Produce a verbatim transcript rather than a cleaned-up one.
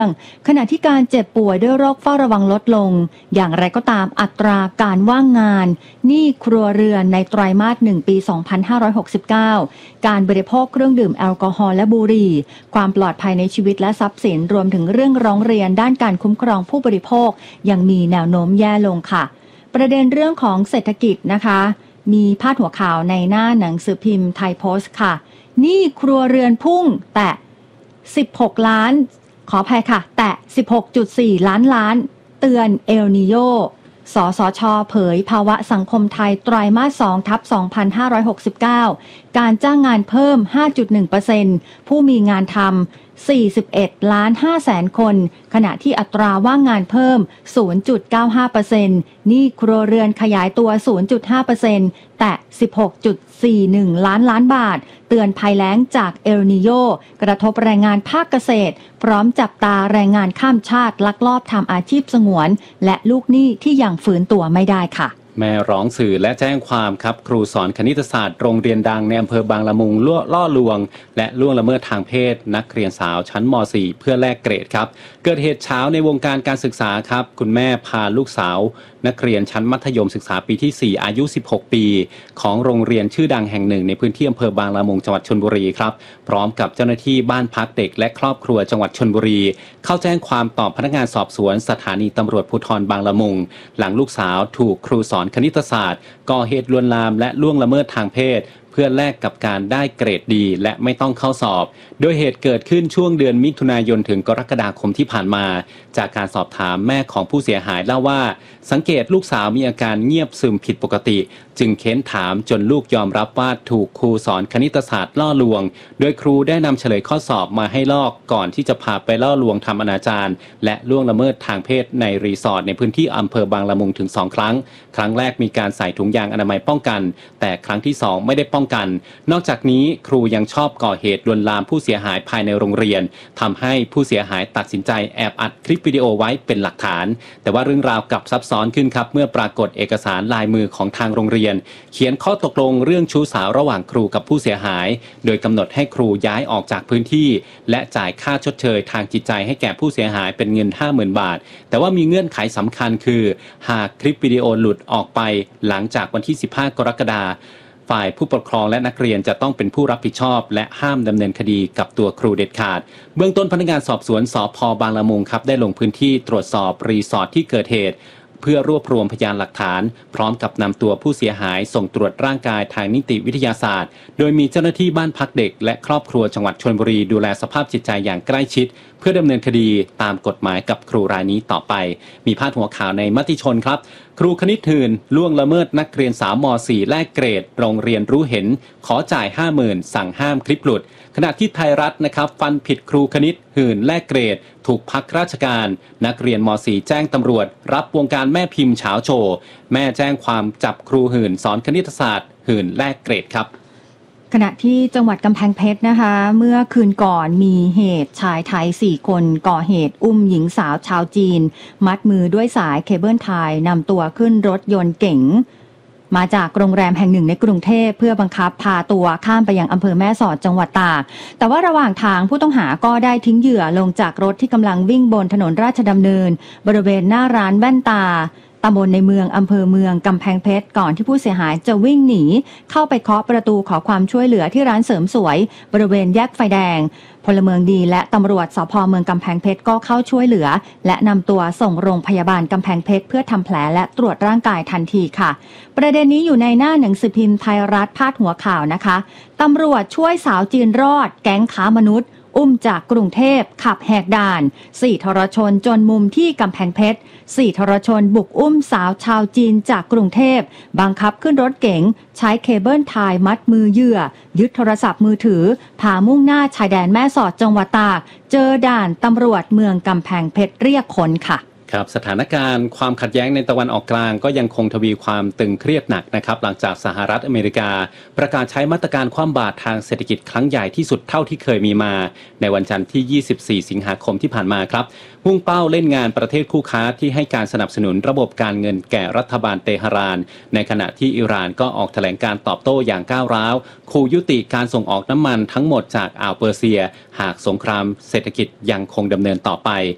ขณะที่การเจ็บป่วยด้วยโรคเฝ้าระวังลดลงอย่างไรก็ตามอัตราการว่างงานหนี้ครัวเรือนในไตรมาสหนึ่งปีสองพันห้าร้อยหกสิบเก้าการบริโภคเครื่องดื่มแอลกอฮอล์และบุหรี่ความปลอดภัยในชีวิตและทรัพย์สินรวมถึงเรื่องร้องเรียนด้านการคุ้มครองผู้บริโภคยังมีแนวโน้มแย่ลงค่ะประเด็นเรื่องของเศรษฐกิจนะคะมีพาดหัวข่าวในหน้าหนังสือพิมพ์ไทยโพสต์ค่ะหนี้ครัวเรือนพุ่งแต่สิบหกล้านขออภัยค่ะแตะ สิบหกจุดสี่ ล้านล้านเตือนเอลนีโญสสช.เผยภาวะสังคมไทยไตรมาส สอง ทับ สองพันห้าร้อยหกสิบเก้า การจ้างงานเพิ่ม ห้าจุดหนึ่งเปอร์เซ็นต์ ผู้มีงานทำ สี่สิบเอ็ดล้านห้าแสนคน ขณะที่อัตราว่างงานเพิ่ม ศูนย์จุดเก้าห้าเปอร์เซ็นต์ หนี้ครัวเรือนขยายตัว ศูนย์จุดห้าเปอร์เซ็นต์ แต่ สิบหกจุดสี่หนึ่ง ล้านล้านบาทเตือนภัยแล้งจากเอลนีโญกระทบแรงงานภาคเกษตรพร้อมจับตาแรงงานข้ามชาติลักลอบทำอาชีพสงวนและลูกหนี้ที่ยังฝืนตัวไม่ได้ค่ะแม่ร้องสื่อและแจ้งความครับครูสอนคณิตศาสตร์โรงเรียนดังในอำเภอบางละมุงล่อลวงและล่วงละเมิดทางเพศนักเรียนสาวชั้นม .สี่ เพื่อแลกเกรดครับเกิดเหตุเช้าในวงการการศึกษาครับคุณแม่พาลูกสาวนักเรียนชั้นมัธยมศึกษาปีที่สี่อายุสิบหกปีของโรงเรียนชื่อดังแห่งหนึ่งในพื้นที่อำเภอบางละมุงจังหวัดชลบุรีครับพร้อมกับเจ้าหน้าที่บ้านพักเด็กและครอบครัวจังหวัดชลบุรีเข้าแจ้งความต่อพนักงานสอบสวนสถานีตำรวจภูธรบางละมุงหลังลูกสาวถูกครูสอนคณิตศาสตร์ก่อเหตุลวนลามและล่วงละเมิดทางเพศเพื่อแลกกับการได้เกรดดีและไม่ต้องเข้าสอบโดยเหตุเกิดขึ้นช่วงเดือนมิถุนายนถึงกรกฎาคมที่ผ่านมาจากการสอบถามแม่ของผู้เสียหายเล่าว่าสังเกตลูกสาวมีอาการเงียบซึมผิดปกติจึงเค้นถามจนลูกยอมรับว่าถูกครูสอนคณิตศาสตร์ล่อลวงโดยครูได้นำเฉลยข้อสอบมาให้ลอกก่อนที่จะพาไปล่อลวงทำอนาจารและล่วงละเมิดทางเพศในรีสอร์ทในพื้นที่อำเภอบางละมุงถึงสองครั้งครั้งแรกมีการใส่ถุงยางอนามัยป้องกันแต่ครั้งที่สองไม่ได้ป้องกันนอกจากนี้ครูยังชอบก่อเหตุลวนลามผู้เสียหายภายในโรงเรียนทำให้ผู้เสียหายตัดสินใจแอบอัดคลิปวิดีโอไว้เป็นหลักฐานแต่ว่าเรื่องราวกลับซับซ้อนขึ้นครับเมื่อปรากฏเอกสารลายมือของทางโรงเรียนเขียนข้อตกลงเรื่องชู้สาวระหว่างครูกับผู้เสียหายโดยกำหนดให้ครูย้ายออกจากพื้นที่และจ่ายค่าชดเชยทางจิตใจให้แก่ผู้เสียหายเป็นเงิน ห้าหมื่น บาทแต่ว่ามีเงื่อนไขสำคัญคือหากคลิปวิดีโอหลุดออกไปหลังจากวันที่สิบห้ากรกฎาคมฝ่ายผู้ปกครองและนักเรียนจะต้องเป็นผู้รับผิดชอบและห้ามดำเนินคดีกับตัวครูเด็ดขาดเบื้องต้นพนักงานสอบสวนสภ.บางละมุงครับได้ลงพื้นที่ตรวจสอบรีสอร์ทที่เกิดเหตุเพื่อรวบรวมพยานหลักฐานพร้อมกับนำตัวผู้เสียหายส่งตรวจร่างกายทางนิติวิทยาศาสตร์โดยมีเจ้าหน้าที่บ้านพักเด็กและครอบครัวจังหวัดชลบุรีดูแลสภาพจิตใจอย่างใกล้ชิดเพื่อดำเนินคดีตามกฎหมายกับครูรายนี้ต่อไปมีพาดหัวข่าวในมติชนครับครูคณิตหื่นล่วงละเมิดนักเรียนสาวม .สี่ แลกเกรดโรงเรียนรู้เห็นขอจ่าย ห้าหมื่น สั่งห้ามคลิปหลุดขณะที่ไทยรัฐนะครับฟันผิดครูคณิตหื่นแลกเกรดถูกพักราชการนักเรียนม .สี่ แจ้งตำรวจรับวงการแม่พิมพ์เฉาโชว์แม่แจ้งความจับครูหื่นสอนคณิตศาสตร์หื่นแลกเกรดครับขณะที่จังหวัดกำแพงเพชรนะคะเมื่อคืนก่อนมีเหตุชายไทยสี่คนก่อเหตุอุ้มหญิงสาวชาวจีนมัดมือด้วยสายเคเบิลไทยนำตัวขึ้นรถยนต์เก๋งมาจากโรงแรมแห่งหนึ่งในกรุงเทพเพื่อบังคับพาตัวข้ามไปยังอำเภอแม่สอดจังหวัดตากแต่ว่าระหว่างทางผู้ต้องหาก็ได้ทิ้งเหยื่อลงจากรถที่กำลังวิ่งบนถนนราชดำเนินบริเวณหน้าร้านแว่นตาตำบลในเมืองอำเภอเมืองกำแพงเพชรก่อนที่ผู้เสียหายจะวิ่งหนีเข้าไปเคาะประตูขอความช่วยเหลือที่ร้านเสริมสวยบริเวณแยกไฟแดงพลเมืองดีและตำรวจสภ.เมืองกำแพงเพชรก็เข้าช่วยเหลือและนำตัวส่งโรงพยาบาลกำแพงเพชรเพื่อทำแผลและตรวจร่างกายทันทีค่ะประเด็นนี้อยู่ในหน้าหนังสือพิมพ์ไทยรัฐพาดหัวข่าวนะคะตำรวจช่วยสาวจีนรอดแก๊งค้ามนุษย์อุ้มจากกรุงเทพขับแหกด่านสี่ทรชนจนมุมที่กำแพงเพชรสี่ทรชนบุกอุ้มสาวชาวจีนจากกรุงเทพบังคับขึ้นรถเก๋งใช้เคเบิลไทยมัดมือเหยื่อยึดโทรศัพท์มือถือพามุ่งหน้าชายแดนแม่สอดจังหวัดตากเจอด่านตำรวจเมืองกำแพงเพชรเรียกค้นค่ะครับสถานการณ์ความขัดแย้งในตะวันออกกลางก็ยังคงทวีความตึงเครียดหนักนะครับหลังจากสหรัฐอเมริกาประกาศใช้มาตรการคว่ำบาตรทางเศรษฐกิจครั้งใหญ่ที่สุดเท่าที่เคยมีมาในวันจันทร์ที่ยี่สิบสี่สิงหาคมที่ผ่านมาครับมุ่งเป้าเล่นงานประเทศคู่ค้าที่ให้การสนับสนุนระบบการเงินแก่รัฐบาลเตหะรานในขณะที่อิหร่านก็ออกแถลงการตอบโต้อย่างก้าวร้าวขู่ยุติการส่งออกน้ำมันทั้งหมดจากอ่าวเปอร์เซียหากสงครามเศรษฐกิจยังคงดำเนินต่อไป